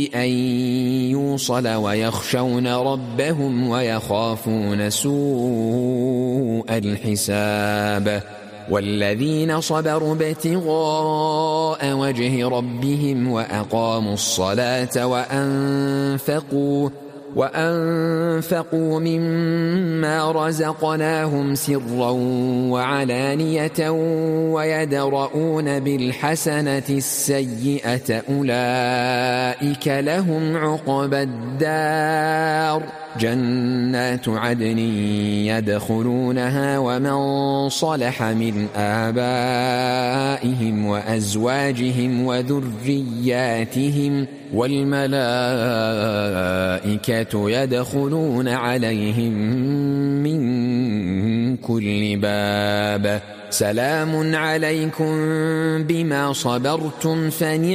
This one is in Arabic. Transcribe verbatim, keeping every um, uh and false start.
أن يوصل ويخشون ربهم ويخافون سوء الحساب والذين صبروا ابتغاء وجه ربهم وأقاموا الصلاة وأنفقوا وأنفقوا مما رزقناهم سرا وعلانية ويدرؤون بالحسنة السيئة أولئك لهم عقبى الدار جنات عدن يدخلونها ومن صلح من آبائهم وأزواجهم وذرياتهم والملائكة يدخلون عليهم من كل باب سلام عليكم بما صبرتم فنعم